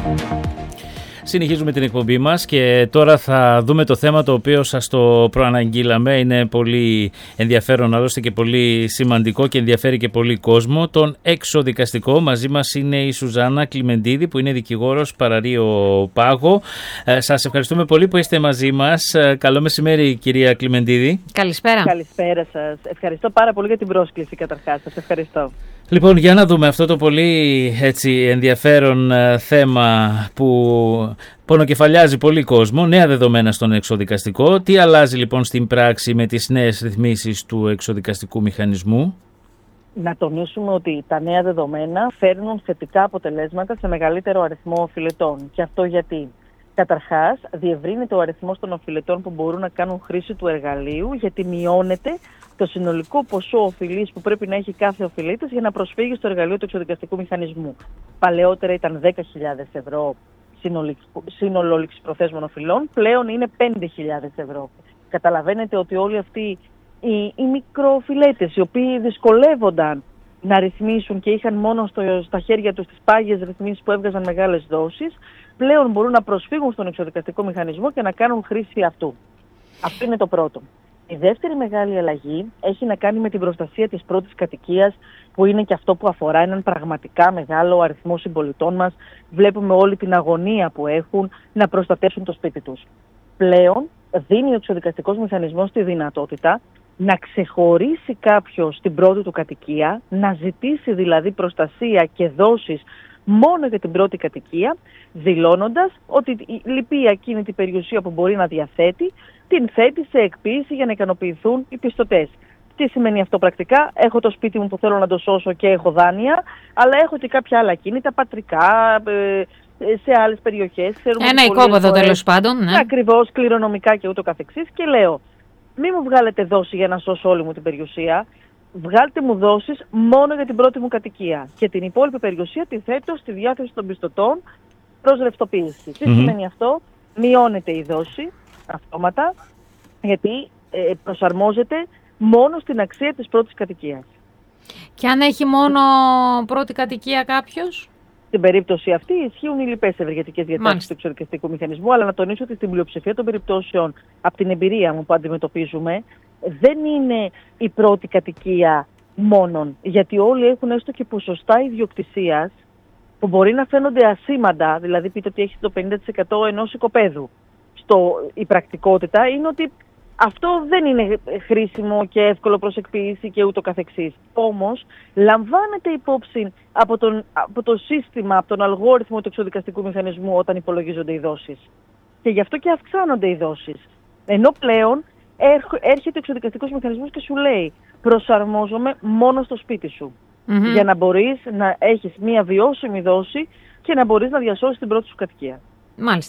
Συνεχίζουμε την εκπομπή μας και τώρα θα δούμε το θέμα το οποίο σας το προαναγγείλαμε. Είναι πολύ ενδιαφέρον, άλλωστε και πολύ σημαντικό και ενδιαφέρει και πολύ κόσμο. Τον εξωδικαστικό. Μαζί μας είναι η Σουζάννα Κλιμεντίδη που είναι δικηγόρος Παραρείο Πάγο. Σας ευχαριστούμε πολύ που είστε μαζί μας. Καλό μεσημέρι κυρία Κλιμεντίδη. Καλησπέρα. Καλησπέρα σας. Ευχαριστώ πάρα πολύ για την πρόσκληση καταρχάς. Σας ευχαριστώ. Λοιπόν, για να δούμε αυτό το πολύ ενδιαφέρον θέμα που πονοκεφαλιάζει πολύ κόσμο, νέα δεδομένα στον εξωδικαστικό. Τι αλλάζει λοιπόν στην πράξη με τις νέες ρυθμίσεις του εξωδικαστικού μηχανισμού? Να τονίσουμε ότι τα νέα δεδομένα φέρνουν θετικά αποτελέσματα σε μεγαλύτερο αριθμό οφειλετών. Και αυτό γιατί? Καταρχάς, διευρύνεται ο αριθμός των οφειλετών που μπορούν να κάνουν χρήση του εργαλείου, γιατί μειώνεται το συνολικό ποσό οφειλής που πρέπει να έχει κάθε οφειλέτης για να προσφύγει στο εργαλείο του εξωδικαστικού μηχανισμού. Παλαιότερα ήταν 10.000 ευρώ σύνολο ληξιπροθέσμων οφειλών, πλέον είναι 5.000 ευρώ. Καταλαβαίνετε ότι όλοι αυτοί οι μικροοφειλέτες, οι οποίοι δυσκολεύονταν να ρυθμίσουν και είχαν μόνο στα χέρια τους τις πάγιες ρυθμίσεις που έβγαζαν μεγάλες δόσεις, πλέον μπορούν να προσφύγουν στον εξωδικαστικό μηχανισμό και να κάνουν χρήση αυτού. Αυτό είναι το πρώτο. Η δεύτερη μεγάλη αλλαγή έχει να κάνει με την προστασία της πρώτης κατοικίας, που είναι και αυτό που αφορά έναν πραγματικά μεγάλο αριθμό συμπολιτών μας. Βλέπουμε όλη την αγωνία που έχουν να προστατεύσουν το σπίτι τους. Πλέον δίνει ο εξωδικαστικός μηχανισμός τη δυνατότητα να ξεχωρίσει κάποιος την πρώτη του κατοικία, να ζητήσει δηλαδή προστασία και δόσεις μόνο για την πρώτη κατοικία, δηλώνοντας ότι η λυπή ακίνητη περιουσία που μπορεί να διαθέτει την θέτει σε εκποίηση για να ικανοποιηθούν οι πιστωτές. Τι σημαίνει αυτό πρακτικά? Έχω το σπίτι μου που θέλω να το σώσω και έχω δάνεια, αλλά έχω και κάποια άλλα κίνητα, πατρικά, σε άλλες περιοχές. Ένα οικόπεδο τέλος πάντων. Ναι. Ακριβώς, κληρονομικά και ούτω καθεξής. Και λέω, μη μου βγάλετε δόση για να σώσω όλη μου την περιουσία. Βγάλτε μου δόσεις μόνο για την πρώτη μου κατοικία. Και την υπόλοιπη περιουσία τη θέτω στη διάθεση των πιστωτών προς ρευστοποίηση. Τι σημαίνει αυτό? Μειώνεται η δόση αυτόματα, γιατί προσαρμόζεται μόνο στην αξία της πρώτης κατοικίας. Και αν έχει μόνο πρώτη κατοικία κάποιος? Στην περίπτωση αυτή ισχύουν οι λοιπές ευεργετικές διατάξεις του εξωδικαστικού μηχανισμού, αλλά να τονίσω ότι στην πλειοψηφία των περιπτώσεων, από την εμπειρία μου που αντιμετωπίζουμε, δεν είναι η πρώτη κατοικία μόνον. Γιατί όλοι έχουν έστω και ποσοστά ιδιοκτησίας που μπορεί να φαίνονται ασήμαντα, δηλαδή πείτε ότι έχει το 50% ενός οικοπαίδου. Η πρακτικότητα είναι ότι αυτό δεν είναι χρήσιμο και εύκολο προς εκποίηση και ούτω καθεξής. Όμως, λαμβάνεται υπόψη από το σύστημα, από τον αλγόριθμο του εξωδικαστικού μηχανισμού όταν υπολογίζονται οι δόσεις. Και γι' αυτό και αυξάνονται οι δόσεις. Ενώ πλέον έρχεται ο εξωδικαστικός μηχανισμός και σου λέει, προσαρμόζομαι μόνο στο σπίτι σου. Για να μπορείς να έχεις μια βιώσιμη δόση και να μπορείς να διασώσεις την πρώτη σου κατοικία. Μάλιστα.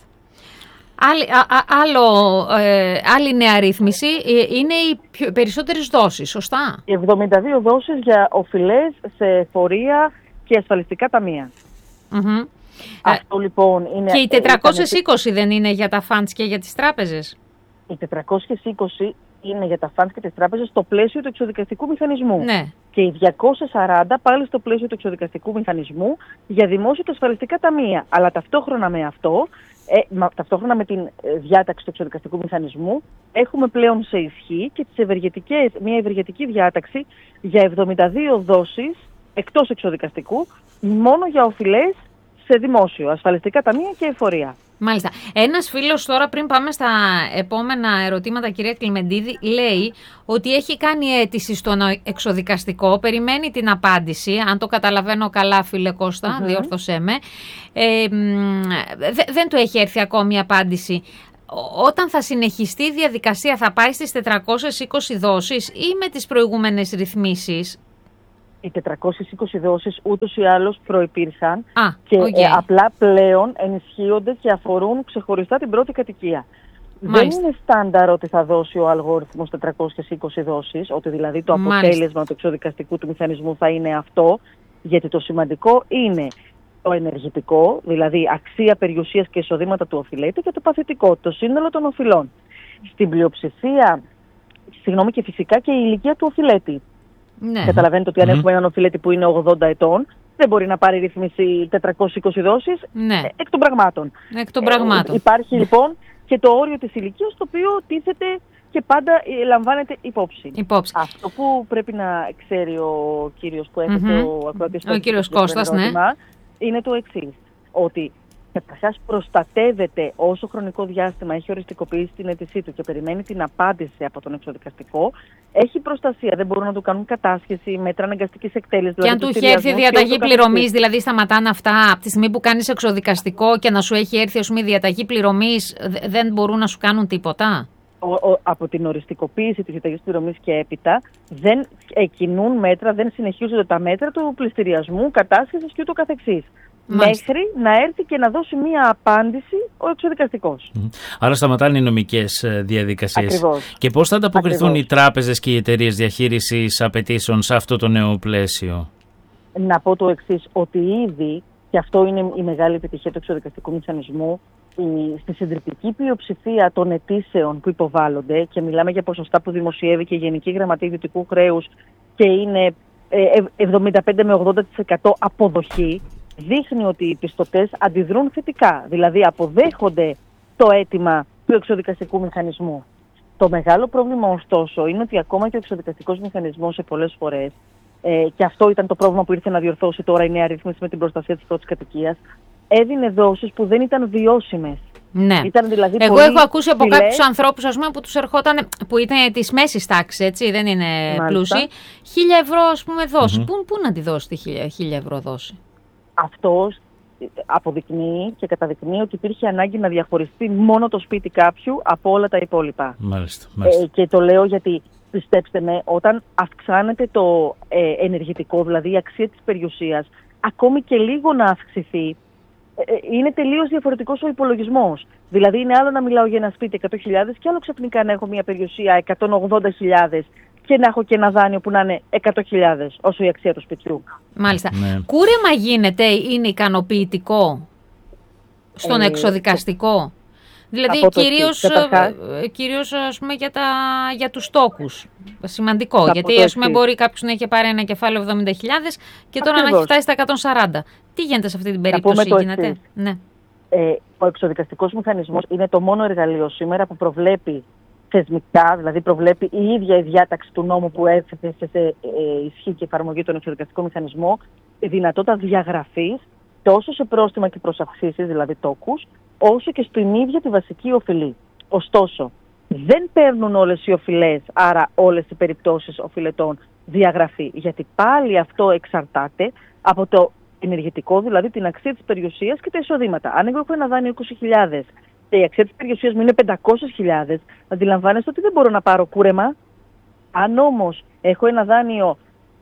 Άλλη νέα ρύθμιση είναι οι περισσότερες δόσεις, σωστά? 72 δόσεις για οφειλές σε φορεία και ασφαλιστικά ταμεία. Αυτό λοιπόν είναι... Και οι 420 δεν είναι για τα funds και για τις τράπεζες? Οι 420 είναι για τα funds και τις τράπεζες στο πλαίσιο του εξωδικαστικού μηχανισμού. Ναι. Και οι 240 πάλι στο πλαίσιο του εξωδικαστικού μηχανισμού για δημόσια και ασφαλιστικά ταμεία. Αλλά ταυτόχρονα με αυτό, ταυτόχρονα με την διάταξη του εξωδικαστικού μηχανισμού, έχουμε πλέον σε ισχύ και μια ευεργετική διάταξη για 72 δόσεις εκτός εξωδικαστικού, μόνο για οφειλές σε δημόσιο, ασφαλιστικά ταμεία και εφορία. Μάλιστα. Ένας φίλος τώρα, πριν πάμε στα επόμενα ερωτήματα, κυρία Κλιμεντίδη, λέει ότι έχει κάνει αίτηση στον εξωδικαστικό, περιμένει την απάντηση, αν το καταλαβαίνω καλά φίλε Κώστα, διόρθωσέ με, δεν του έχει έρθει ακόμη η απάντηση. Όταν θα συνεχιστεί η διαδικασία θα πάει στις 420 δόσεις ή με τις προηγούμενες ρυθμίσεις? Οι 420 δόσεις ούτως ή άλλως προϋπήρχαν και απλά πλέον ενισχύονται και αφορούν ξεχωριστά την πρώτη κατοικία. Μάλιστα. Δεν είναι στάνταρ ότι θα δώσει ο αλγόριθμος 420 δόσεις, ότι δηλαδή το αποτέλεσμα του εξωδικαστικού του μηχανισμού θα είναι αυτό, γιατί το σημαντικό είναι το ενεργητικό, δηλαδή αξία περιουσίας και εισοδήματα του οφειλέτη, και το παθητικό, το σύνολο των οφειλών. Στην πλειοψηφία, και φυσικά και η ηλικία του οφειλέτη. Ναι. Καταλαβαίνετε ότι αν έχουμε έναν οφειλέτη που είναι 80 ετών, δεν μπορεί να πάρει ρύθμιση 420 δόσεις εκ των πραγμάτων. Υπάρχει λοιπόν και το όριο της ηλικίας, το οποίο τίθεται και πάντα λαμβάνεται υπόψη. Αυτό που πρέπει να ξέρει ο κύριος που έχετε, ο ακροατής που ο κύριος Κώστας, είναι το εξής, ότι καταρχάς προστατεύεται όσο χρονικό διάστημα έχει οριστικοποιήσει την αίτησή του και περιμένει την απάντηση από τον εξωδικαστικό, έχει προστασία, δεν μπορούν να του κάνουν κατάσχεση, μέτρα αναγκαστικής εκτέλεσης. Και αν του έχει έρθει διαταγή πληρωμής, δηλαδή σταματάνε αυτά από τη στιγμή που κάνεις εξωδικαστικό και να σου έχει έρθει η διαταγή πληρωμής, δεν μπορούν να σου κάνουν τίποτα? Από την οριστικοποίηση της διαταγής πληρωμής και έπειτα δεν κινούν μέτρα, δεν συνεχίζονται τα μέτρα του πληστηριασμού, κατάσχεσης και ούτω καθεξής. Μέχρι να έρθει και να δώσει μία απάντηση ο εξωδικαστικός. Άρα σταματάνε οι νομικές διαδικασίες. Ακριβώς. Και πώς θα ανταποκριθούν οι τράπεζες και οι εταιρείες διαχείρισης απαιτήσεων σε αυτό το νέο πλαίσιο? Να πω το εξής, ότι ήδη, και αυτό είναι η μεγάλη επιτυχία του εξωδικαστικού μηχανισμού, στη συντριπτική πλειοψηφία των αιτήσεων που υποβάλλονται, και μιλάμε για ποσοστά που δημοσιεύει και η Γενική Γραμματεία Ιδιωτικού Χρέους και είναι 75 με 80% αποδοχή, δείχνει ότι οι πιστωτές αντιδρούν θετικά, δηλαδή αποδέχονται το αίτημα του εξωδικαστικού μηχανισμού. Το μεγάλο πρόβλημα ωστόσο είναι ότι ακόμα και ο εξωδικαστικός μηχανισμός σε πολλές φορές, και αυτό ήταν το πρόβλημα που ήρθε να διορθώσει τώρα η νέα ρύθμιση με την προστασία της πρώτης κατοικίας, έδινε δόσεις που δεν ήταν βιώσιμες. Ναι. Ήταν δηλαδή εγώ έχω ακούσει από κάποιους ανθρώπους, ας πούμε, που τους ερχόταν, που ήταν της μέσης τάξης, έτσι, δεν είναι πλούσιοι, 1.000 ευρώ, ας πούμε, δόση. Πού να τη δώσει τη 1.000 ευρώ δόση? Αυτό αποδεικνύει και καταδεικνύει ότι υπήρχε ανάγκη να διαχωριστεί μόνο το σπίτι κάποιου από όλα τα υπόλοιπα. Μάλιστα. Και το λέω γιατί, πιστέψτε με, όταν αυξάνεται το ενεργητικό, δηλαδή η αξία της περιουσίας, ακόμη και λίγο να αυξηθεί, είναι τελείως διαφορετικός ο υπολογισμός. Δηλαδή είναι άλλο να μιλάω για ένα σπίτι 100.000 και άλλο ξαφνικά να έχω μια περιουσία 180.000 και να έχω και ένα δάνειο που να είναι 100.000 όσο η αξία του σπιτιού. Μάλιστα. Κούρεμα γίνεται, είναι ικανοποιητικό στον εξωδικαστικό? Δηλαδή κυρίως ας πούμε για τους τόκους. Σημαντικό, γιατί ας πούμε μπορεί κάποιος να έχει πάρει ένα κεφάλαιο 70.000 και τώρα να έχει φτάσει στα 140. Τι γίνεται σε αυτή την περίπτωση? Ο εξωδικαστικός μηχανισμός είναι το μόνο εργαλείο σήμερα που προβλέπει θεσμικά, δηλαδή προβλέπει η ίδια η διάταξη του νόμου που έφερε σε ισχύ και εφαρμογή τον εξωδικαστικό μηχανισμό, η δυνατότητα διαγραφής τόσο σε πρόστιμα και προσαυξήσεις, δηλαδή τόκους, όσο και στην ίδια τη βασική οφειλή. Ωστόσο, δεν παίρνουν όλες οι οφειλές, άρα όλες οι περιπτώσεις οφειλετών, διαγραφή, γιατί πάλι αυτό εξαρτάται από το ενεργητικό, δηλαδή την αξία της περιουσίας και τα εισοδήματα. Αν εγώ έχω ένα δάνειο 20.000 και η αξία της περιουσίας μου είναι 500.000, αντιλαμβάνεστε ότι δεν μπορώ να πάρω κούρεμα. Αν όμως έχω ένα δάνειο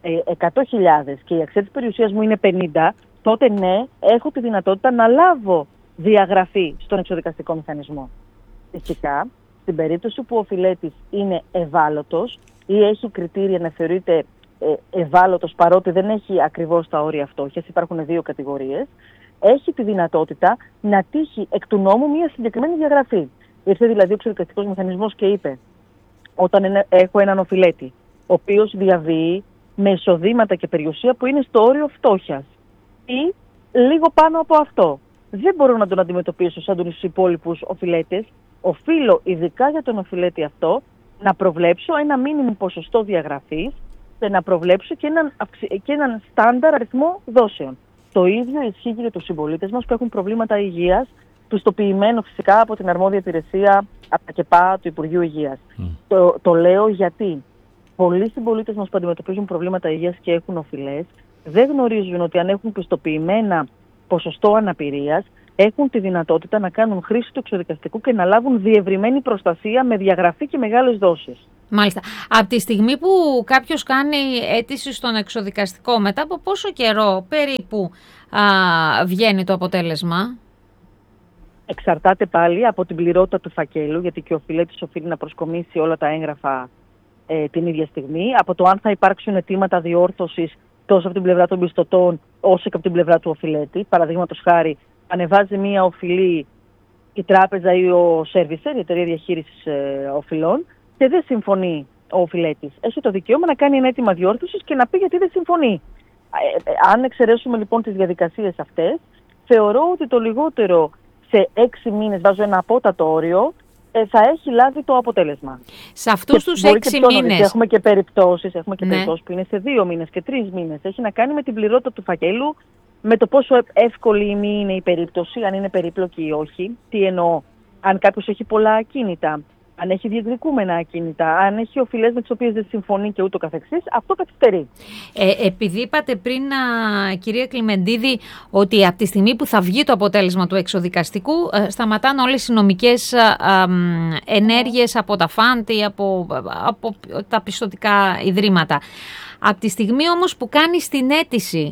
100.000 και η αξία της περιουσίας μου είναι 50, τότε ναι, έχω τη δυνατότητα να λάβω διαγραφή στον εξωδικαστικό μηχανισμό. Φυσικά, στην περίπτωση που ο οφειλέτης είναι ευάλωτος ή έχει κριτήρια να θεωρείται ευάλωτος παρότι δεν έχει ακριβώς τα όρια φτώχειας, υπάρχουν δύο κατηγορίες, έχει τη δυνατότητα να τύχει εκ του νόμου μια συγκεκριμένη διαγραφή. Ήρθε δηλαδή ο εξωδικαστικός μηχανισμός και είπε, όταν έχω έναν οφειλέτη, ο οποίος διαβεί με εισοδήματα και περιουσία που είναι στο όριο φτώχειας ή λίγο πάνω από αυτό, δεν μπορώ να τον αντιμετωπίσω σαν τους υπόλοιπους οφειλέτες, οφείλω ειδικά για τον οφειλέτη αυτό να προβλέψω ένα μήνυμο ποσοστό διαγραφής και να προβλέψω και έναν στάνταρ αριθμό δόσεων. Το ίδιο ισχύει και για τους συμπολίτες μας που έχουν προβλήματα υγείας, πιστοποιημένο φυσικά από την αρμόδια υπηρεσία, από τα ΚΕΠΑ του Υπουργείου Υγείας. Το λέω γιατί πολλοί συμπολίτες μας που αντιμετωπίζουν προβλήματα υγείας και έχουν οφειλές, δεν γνωρίζουν ότι αν έχουν πιστοποιημένα ποσοστό αναπηρίας, έχουν τη δυνατότητα να κάνουν χρήση του εξωδικαστικού και να λάβουν διευρυμένη προστασία με διαγραφή και μεγάλες δόσεις. Μάλιστα. Από τη στιγμή που κάποιος κάνει αίτηση στον εξωδικαστικό, μετά από πόσο καιρό περίπου βγαίνει το αποτέλεσμα? Εξαρτάται πάλι από την πληρότητα του φακέλου, γιατί και ο οφειλέτης οφείλει να προσκομίσει όλα τα έγγραφα την ίδια στιγμή, από το αν θα υπάρξουν αιτήματα διόρθωσης τόσο από την πλευρά των πιστωτών όσο και από την πλευρά του οφειλέτη. Παραδείγματος χάρη, ανεβάζει μία οφειλή η τράπεζα ή ο servicer, η εταιρεία διαχείρισης οφειλών, και δεν συμφωνεί ο οφειλέτης. Έχει το δικαίωμα να κάνει ένα αίτημα διόρθωσης και να πει γιατί δεν συμφωνεί. Αν εξαιρέσουμε λοιπόν τις διαδικασίες αυτές, θεωρώ ότι το λιγότερο σε 6 μήνες, βάζω ένα απότατο όριο, θα έχει λάβει το αποτέλεσμα. Σε αυτούς τους 6 μήνες. Έχουμε και περιπτώσεις που είναι σε 2 μήνες και 3 μήνες. Έχει να κάνει με την πληρότητα του φακέλου, με το πόσο εύκολη είναι η περίπτωση, αν είναι περίπλοκη ή όχι. Τι εννοώ, αν κάποιος έχει πολλά ακίνητα, αν έχει διεκδικούμενα ακίνητα, αν έχει οφειλές με τις οποίες δεν συμφωνεί και ούτω καθεξής, αυτό καθυστερεί. Επειδή είπατε πριν, κυρία Κλιμεντίδη, ότι από τη στιγμή που θα βγει το αποτέλεσμα του εξωδικαστικού, σταματάνε όλες οι νομικές ενέργειες από τα φαντ ή από τα πιστωτικά ιδρύματα. Από τη στιγμή όμως που κάνεις την αίτηση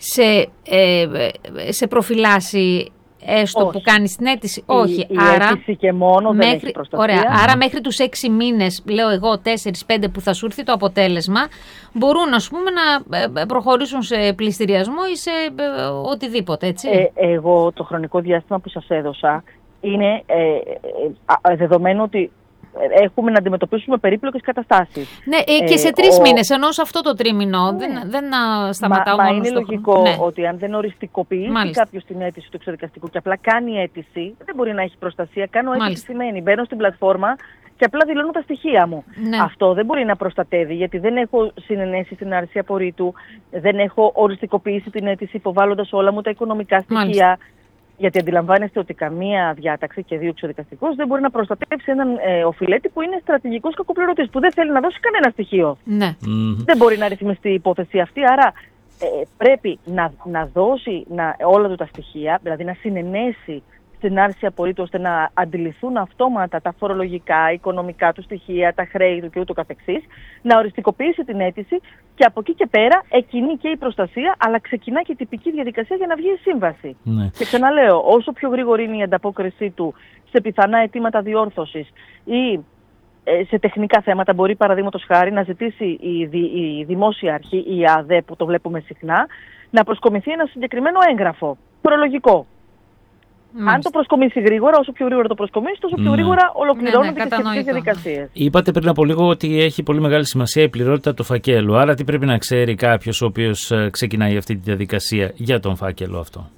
σε προφυλάσσει, έστω που κάνεις την αίτηση, όχι. Η αίτηση και μόνο δεν έχει προστασία. Ωραία, άρα μέχρι τους 6 μήνες, λέω εγώ 4-5 που θα σου έρθει το αποτέλεσμα, μπορούν ας πούμε να προχωρήσουν σε πληστηριασμό ή σε οτιδήποτε, έτσι. Εγώ το χρονικό διάστημα που σας έδωσα είναι δεδομένο ότι έχουμε να αντιμετωπίσουμε περίπλοκες καταστάσεις. Ναι, και σε 3 μήνες, ενώ σε αυτό το τρίμηνο δεν σταματάω μόνο είναι λογικό ότι αν δεν οριστικοποιήσει κάποιος την αίτηση του εξωδικαστικού και απλά κάνει αίτηση, δεν μπορεί να έχει προστασία. Κάνω αίτηση σημαίνει μπαίνω στην πλατφόρμα και απλά δηλώνω τα στοιχεία μου. Ναι. Αυτό δεν μπορεί να προστατεύει, γιατί δεν έχω συνενέσει στην άρση απορρίτου, δεν έχω οριστικοποιήσει την αίτηση υποβάλλοντας όλα μου τα οικονομικά στοιχεία. Μάλιστα. Γιατί αντιλαμβάνεστε ότι καμία διάταξη και δύο εξωδικαστικός δεν μπορεί να προστατεύσει έναν οφειλέτη που είναι στρατηγικός κακοπληρωτής, που δεν θέλει να δώσει κανένα στοιχείο. Ναι. Δεν μπορεί να ρυθμιστεί η υπόθεση αυτή, άρα πρέπει να δώσει όλα του τα στοιχεία, δηλαδή να συνενέσει στην άρση απορρίτου, ώστε να αντιληφθούν αυτόματα τα φορολογικά, οικονομικά του στοιχεία, τα χρέη του και ούτω καθεξής, να οριστικοποιήσει την αίτηση και από εκεί και πέρα εκκινεί και η προστασία, αλλά ξεκινά και η τυπική διαδικασία για να βγει η σύμβαση. Ναι. Και ξαναλέω, όσο πιο γρήγορη είναι η ανταπόκρισή του σε πιθανά αιτήματα διόρθωσης ή σε τεχνικά θέματα, μπορεί παραδείγματος χάρη να ζητήσει η δημόσια αρχή, η ΑΔΕ που το βλέπουμε συχνά, να προσκομιθεί ένα συγκεκριμένο έγγραφο φορολογικό. Μάλιστα. Αν το προσκομίσει γρήγορα, όσο πιο γρήγορα το προσκομίσει, τόσο πιο γρήγορα ολοκληρώνονται και σχετικές διαδικασίες. Είπατε πριν από λίγο ότι έχει πολύ μεγάλη σημασία η πληρότητα του φακέλου. Άρα, τι πρέπει να ξέρει κάποιος ο οποίος ξεκινάει αυτή τη διαδικασία για τον φάκελο αυτό?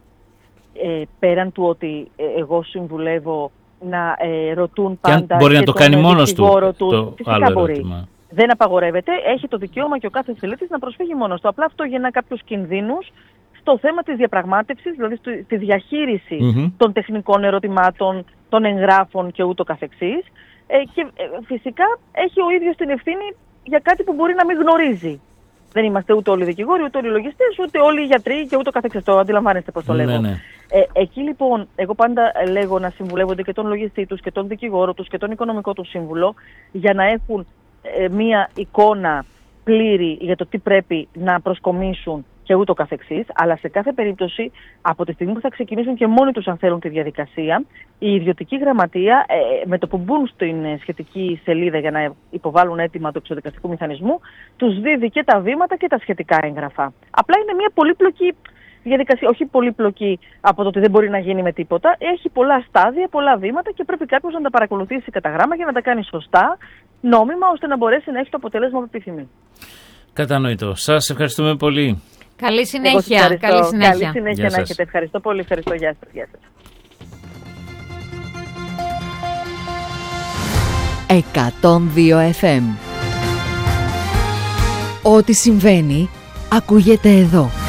Πέραν του ότι εγώ συμβουλεύω να ρωτούν πάντα. Και αν μπορεί να το κάνει μόνος του. Φυσικά μπορεί. Δεν απαγορεύεται. Έχει το δικαίωμα και ο κάθε οφειλέτης να προσφύγει μόνος του. Απλά αυτό γεννά κάποιους κινδύνους στο θέμα της διαπραγμάτευσης, δηλαδή στη διαχείριση των τεχνικών ερωτημάτων, των εγγράφων και ούτω καθεξής. Και φυσικά έχει ο ίδιος την ευθύνη για κάτι που μπορεί να μην γνωρίζει. Δεν είμαστε ούτε όλοι δικηγόροι, ούτε όλοι λογιστές, ούτε όλοι γιατροί και ούτω καθεξής. Το αντιλαμβάνεστε πώς το λέγω. Ναι. Εκεί λοιπόν, εγώ πάντα λέγω να συμβουλεύονται και τον λογιστή τους και τον δικηγόρο τους και τον οικονομικό τους σύμβουλο, για να έχουν μία εικόνα πλήρη για το τι πρέπει να προσκομίσουν και ούτω καθεξής, αλλά σε κάθε περίπτωση, από τη στιγμή που θα ξεκινήσουν και μόνοι τους αν θέλουν τη διαδικασία, η ιδιωτική γραμματεία, με το που μπουν στην σχετική σελίδα για να υποβάλουν αίτημα του εξωδικαστικού μηχανισμού, τους δίδει και τα βήματα και τα σχετικά έγγραφα. Απλά είναι μια πολύπλοκη διαδικασία, όχι πολύπλοκη από το ότι δεν μπορεί να γίνει με τίποτα. Έχει πολλά στάδια, πολλά βήματα και πρέπει κάποιος να τα παρακολουθήσει κατά γράμμα για να τα κάνει σωστά, νόμιμα, ώστε να μπορέσει να έχει το αποτέλεσμα που επιθυμεί. Κατανοητό. Σας ευχαριστούμε πολύ. Καλή συνέχεια. Καλή συνέχεια να έχετε. Ευχαριστώ πολύ. Ευχαριστώ. Γεια σας. 102 FM. Ό,τι συμβαίνει ακούγεται εδώ.